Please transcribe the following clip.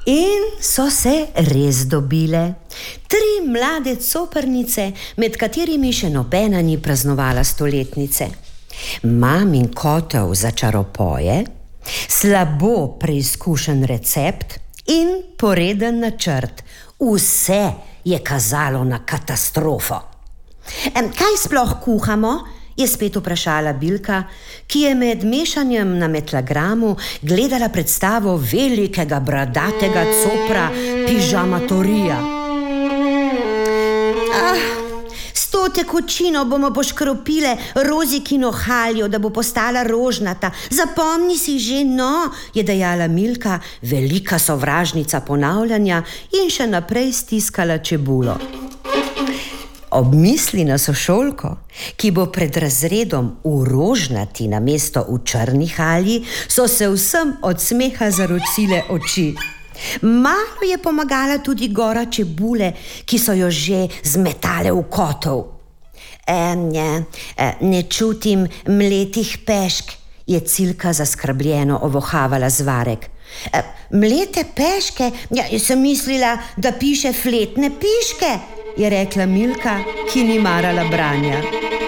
In so se res dobile. 3 mlade coprnice, med katerimi še nobena ni praznovala stoletnice. Mamin kotel za čaropoje, slabo preizkušen recept in poreden načrt. Vse je kazalo na katastrofo. Kaj sploh kuhamo? Je spet vprašala Bilka, ki je med mešanjem na metlagramu gledala predstavo velikega bradatega copra Pižamatorija. S to tekočino bomo poškropile Rozikino haljo, da bo postala rožnata. Zapomni si že, no, je dejala Milka, velika sovražnica ponavljanja, in še naprej stiskala čebulo. Ob misli na sošolko, ki bo pred razredom v rožnati namesto v črni halji, so se vsem od smeha zaročile oči. Malo je pomagala tudi gora čebule, ki so jo že zmetale v kotel. Ne čutim mletih pešk, je Cilka zaskrbljeno ovohavala zvarek. Mlete peške? Ja, sem mislila, da piše fletne piške, je rekla Milka, ki ni marala branja.